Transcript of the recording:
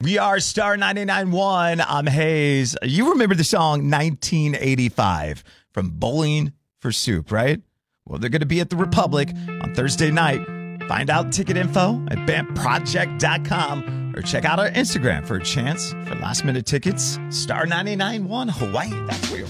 We are Star 99.1. I'm Hayes. You remember the song 1985 from Bowling for Soup, right? Well, they're going to be at the Republic on Thursday night. Find out ticket info at bandproject.com or check out our Instagram for a chance for last minute tickets. Star 99.1 Hawaii. That's where you'll